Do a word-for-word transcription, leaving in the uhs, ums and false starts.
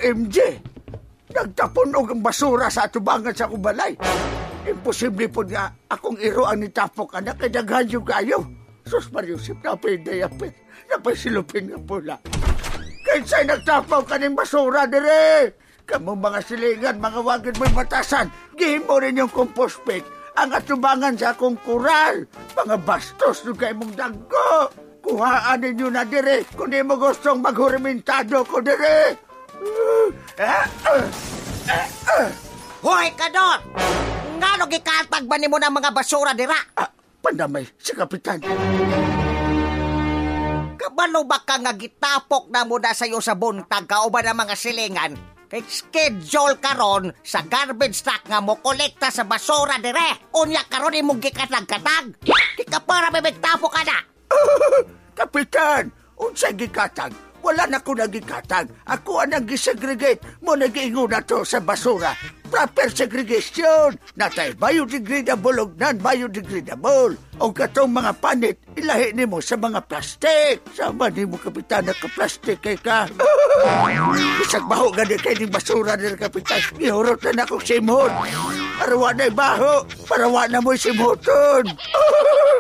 M J, nagtapon og ang basura sa atubangan sa akong balay. Imposible po nga akong iro ang nitapok, anak, kay daghan yung kayo. Sus Mariusip, napay dayapin, napay silupin nga pula. Kaysa nagtapaw ka ng basura, dire. Kamu mga silingan, mga wagid mo'y batasan, gihim mo rin yung compost pit. Ang atubangan sa akong kural, mga bastos nung kayo mong dagko. Kuhaan ninyo na, dire, kung di mo gustong maghurimentado ko, dire. Uh, uh, uh, uh, uh. Hoy, Kador! Nga no gikatag ba ni mo ng mga basura, dira? Ah, pandamay, si Kapitan. Kabalo ba ka nga gitapok na muna sa'yo sa buntag ka o ba ng mga silingan? Kay schedule karon sa garbage truck nga mo kolekta sa basura dire. Unya karon imong gikatag-katag. Kika para may magtapok ka na. Kapitan, unsay gikatag? Wala na ko nagikatag. Ako ang nag-segregate. Mo nag-iingo na to sa basura. Proper segregation. Natay biodegradable o non-biodegradable. O katong mga panit, ilahi ni mo sa mga plastic. Sama ni mo, Kapitan, nagka-plastic kay ka. Isang baho gani kay ni basura ni Kapitan. Ihurot na na kong simhot. Para wa na'y baho. Para wa na mo'y simhoton.